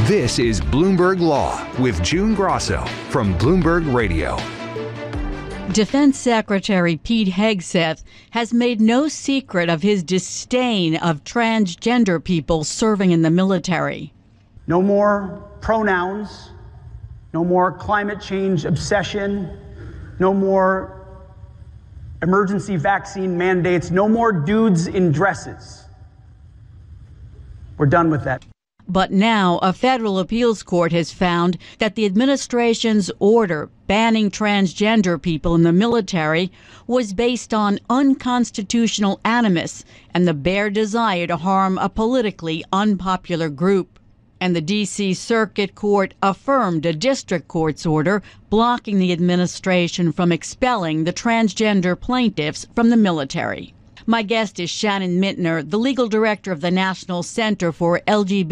This is Bloomberg Law with June Grosso from Bloomberg Radio. Defense Secretary Pete Hegseth has made no secret of his disdain of transgender people serving in the military. No more pronouns, no more climate change obsession, no more emergency vaccine mandates, no more dudes in dresses. We're done with that. But now a federal appeals court has found that the administration's order banning transgender people in the military was based on unconstitutional animus and the bare desire to harm a politically unpopular group. And the D.C. Circuit Court affirmed a district court's order blocking the administration from expelling the transgender plaintiffs from the military. My guest is Shannon Mintner, the legal director of the National Center for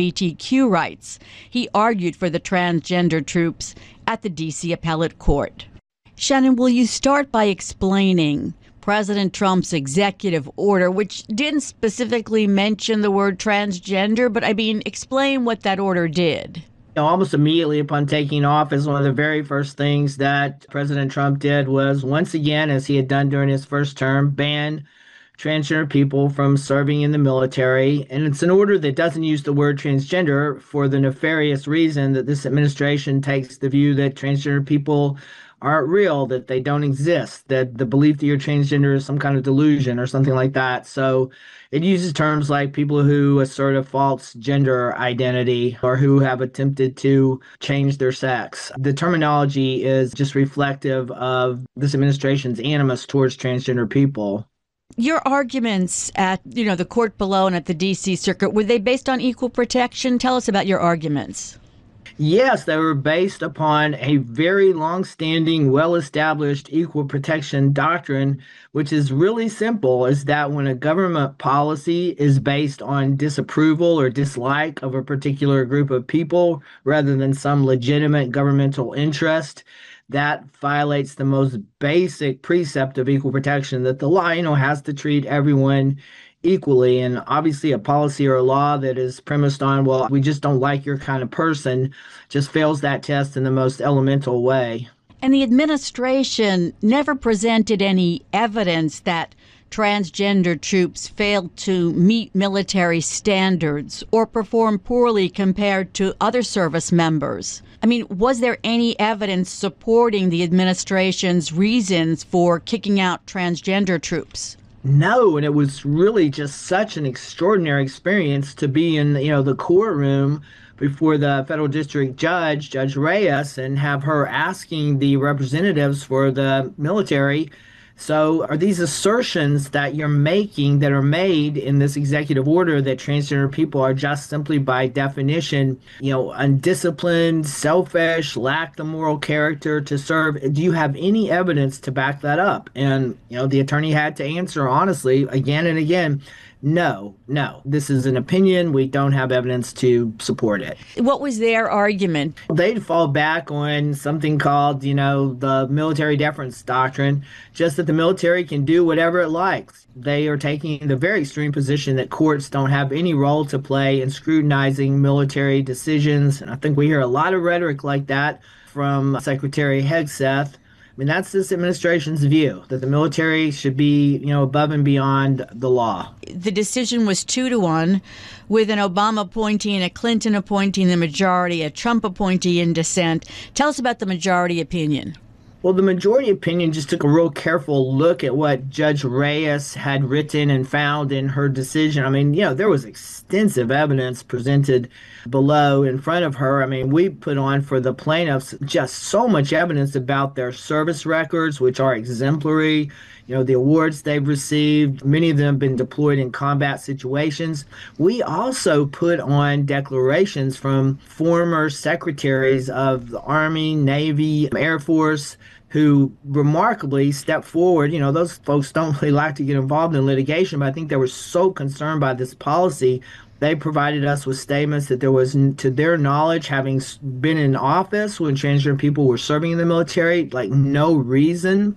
LGBTQ Rights. He argued for the transgender troops at the D.C. Appellate Court. Shannon, will you start by explaining President Trump's executive order, which didn't specifically mention the word transgender, but explain what that order did? Almost immediately upon taking office, one of the very first things that President Trump did was, once again, as he had done during his first term, ban transgender people from serving in the military. And it's an order that doesn't use the word transgender for the nefarious reason that this administration takes the view that transgender people aren't real, that they don't exist, that the belief that you're transgender is some kind of delusion or something like that. So it uses terms like people who assert a false gender identity or who have attempted to change their sex. The terminology is just reflective of this administration's animus towards transgender people. Your arguments at, the court below and at the D.C. Circuit, were they based on equal protection? Tell us about your arguments. Yes, they were based upon a very long-standing, well-established equal protection doctrine, which is really simple, is that when a government policy is based on disapproval or dislike of a particular group of people rather than some legitimate governmental interest, that violates the most basic precept of equal protection, that the law, has to treat everyone equally. And obviously a policy or a law that is premised on, well, we just don't like your kind of person, just fails that test in the most elemental way. And the administration never presented any evidence that transgender troops failed to meet military standards or perform poorly compared to other service members. Was there any evidence supporting the administration's reasons for kicking out transgender troops? No, and it was really just such an extraordinary experience to be in, the courtroom before the federal district judge, Judge Reyes, and have her asking the representatives for the military, so are these assertions that you're making that are made in this executive order that transgender people are just simply by definition, undisciplined, selfish, lack the moral character to serve? Do you have any evidence to back that up? And, the attorney had to answer honestly again and again, no, this is an opinion. We don't have evidence to support it. What was their argument? They'd fall back on something called, the military deference doctrine, just that the military can do whatever it likes. They are taking the very extreme position that courts don't have any role to play in scrutinizing military decisions. And I think we hear a lot of rhetoric like that from Secretary Hegseth. That's this administration's view, that the military should be, above and beyond the law. The decision was 2-1, with an Obama appointee and a Clinton appointee in the majority, a Trump appointee in dissent. Tell us about the majority opinion. Well, the majority opinion just took a real careful look at what Judge Reyes had written and found in her decision. There was extensive evidence presented below in front of her. We put on for the plaintiffs just so much evidence about their service records, which are exemplary. The awards they've received, many of them have been deployed in combat situations. We also put on declarations from former secretaries of the Army, Navy, Air Force, who remarkably stepped forward. Those folks don't really like to get involved in litigation, but I think they were so concerned by this policy. They provided us with statements that there was, to their knowledge, having been in office when transgender people were serving in the military, no reason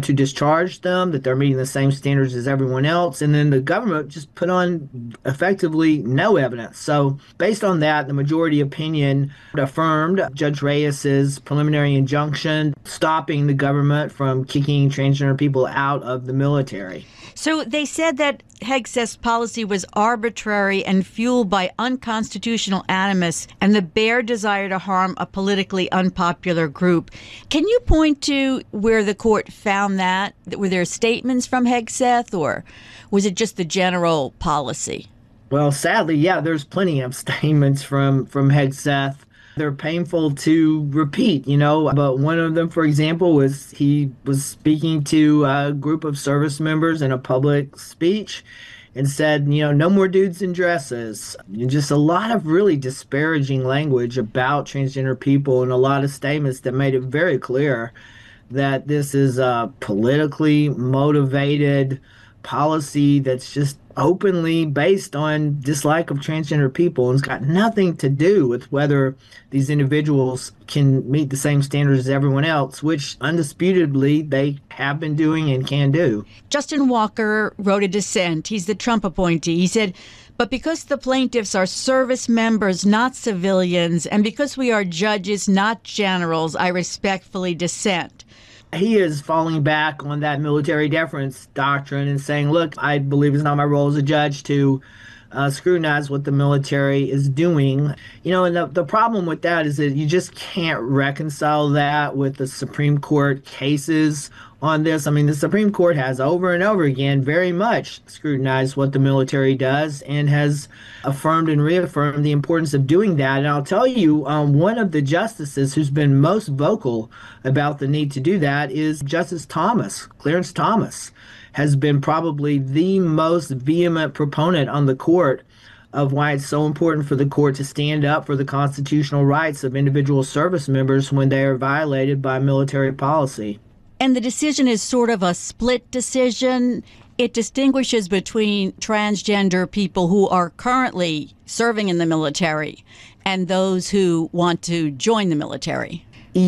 to discharge them, that they're meeting the same standards as everyone else. And then the government just put on effectively no evidence. So based on that, the majority opinion affirmed Judge Reyes's preliminary injunction, stopping the government from kicking transgender people out of the military. So they said that Hegseth's policy was arbitrary and fueled by unconstitutional animus and the bare desire to harm a politically unpopular group. Can you point to where the court found that? Were there statements from Hegseth, or was it just the general policy? Well, sadly, yeah, there's plenty of statements from Hegseth. They're painful to repeat, but one of them, for example, was he was speaking to a group of service members in a public speech and said, no more dudes in dresses. And just a lot of really disparaging language about transgender people and a lot of statements that made it very clear that this is a politically motivated policy that's just openly based on dislike of transgender people, and it's got nothing to do with whether these individuals can meet the same standards as everyone else, which undisputedly they have been doing and can do. Justin Walker wrote a dissent. He's the Trump appointee. He said, "But because the plaintiffs are service members, not civilians, and because we are judges, not generals, I respectfully dissent." He is falling back on that military deference doctrine and saying, look, I believe it's not my role as a judge to scrutinize what the military is doing. And the problem with that is that you just can't reconcile that with the Supreme Court cases on this. I mean, the Supreme Court has over and over again very much scrutinized what the military does and has affirmed and reaffirmed the importance of doing that. And I'll tell you, one of the justices who's been most vocal about the need to do that is Justice Thomas. Clarence Thomas has been probably the most vehement proponent on the court of why it's so important for the court to stand up for the constitutional rights of individual service members when they are violated by military policy. And the decision is sort of a split decision. It distinguishes between transgender people who are currently serving in the military and those who want to join the military.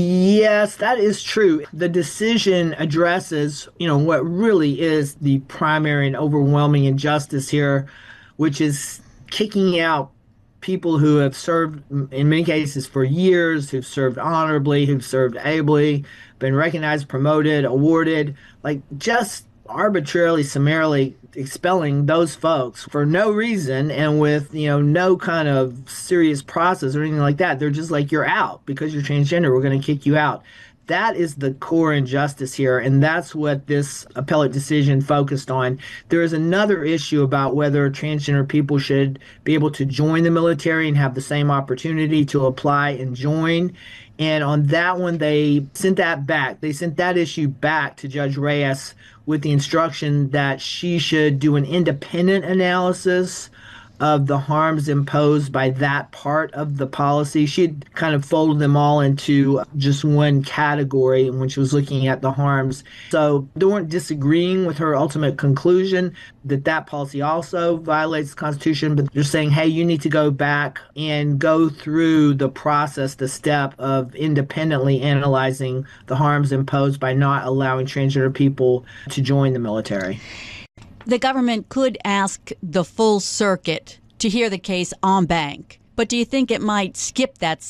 Yes, that is true. The decision addresses, what really is the primary and overwhelming injustice here, which is kicking out people who have served, in many cases, for years, who've served honorably, who've served ably, been recognized, promoted, awarded, just arbitrarily, summarily expelling those folks for no reason and with, no kind of serious process or anything like that. They're just like, you're out because you're transgender. We're going to kick you out. That is the core injustice here, and that's what this appellate decision focused on. There is another issue about whether transgender people should be able to join the military and have the same opportunity to apply and join. And on that one, they sent that back. They sent that issue back to Judge Reyes with the instruction that she should do an independent analysis of the harms imposed by that part of the policy. She'd kind of folded them all into just one category when she was looking at the harms. So they weren't disagreeing with her ultimate conclusion that that policy also violates the Constitution, but they're saying, hey, you need to go back and go through the process, the step of independently analyzing the harms imposed by not allowing transgender people to join the military. The government could ask the full circuit to hear the case en banc, but do you think it might skip that